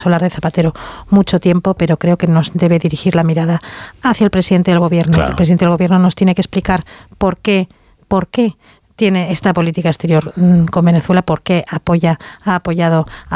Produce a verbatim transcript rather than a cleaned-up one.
hablar de Zapatero mucho tiempo, pero creo que nos debe dirigir la mirada hacia el presidente del gobierno. Claro. El presidente del gobierno nos tiene que explicar por qué, por qué tiene esta política exterior con Venezuela, por qué apoya, ha apoyado a